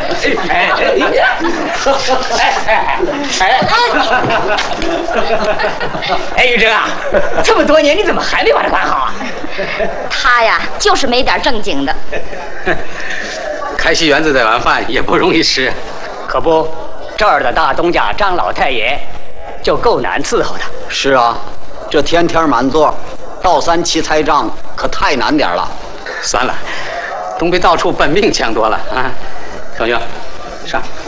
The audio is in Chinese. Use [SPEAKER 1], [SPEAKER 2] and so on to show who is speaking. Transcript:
[SPEAKER 1] 玉珍啊，这么多年你怎么还没把他管好啊？
[SPEAKER 2] 他呀，就是没点正经的。
[SPEAKER 3] 开西园子这碗饭也不容易吃，
[SPEAKER 1] 可不，这儿的大东家张老太爷就够难伺候的。
[SPEAKER 4] 是啊，这天天满座，倒37菜账可太难点了。
[SPEAKER 3] 算了，总比到处奔命强多了啊！小月，上。